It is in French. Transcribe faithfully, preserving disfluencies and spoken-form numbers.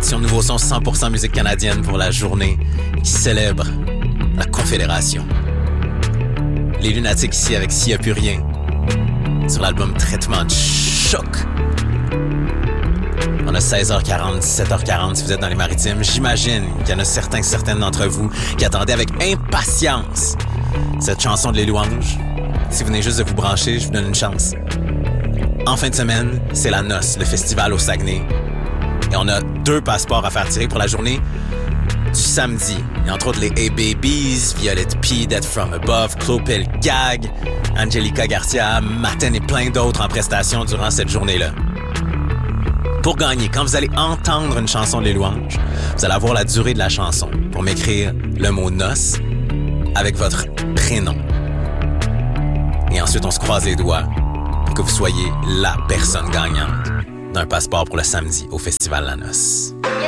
édition de Nouveau Son cent pour cent musique canadienne pour la journée qui célèbre la Confédération. Les Lunatiques ici avec S'il y a plus rien sur l'album Traitement de choc. On a seize heures quarante, dix-sept heures quarante si vous êtes dans les Maritimes. J'imagine qu'il y en a certains et certaines d'entre vous qui attendaient avec impatience cette chanson de Les Louanges. Si vous venez juste de vous brancher, je vous donne une chance. En fin de semaine, c'est la noce, le festival au Saguenay. Et on a deux passeports à faire tirer pour la journée du samedi. Il y a entre autres les A-Babies, Violette P, Dead From Above, Clopel Gag, Angelica Garcia, Maten et plein d'autres en prestation durant cette journée-là. Pour gagner, quand vous allez entendre une chanson de Les Louanges, vous allez avoir la durée de la chanson pour m'écrire le mot « noce » avec votre prénom. Et ensuite, on se croise les doigts pour que vous soyez la personne gagnante d'un passeport pour le samedi au Festival La Noce.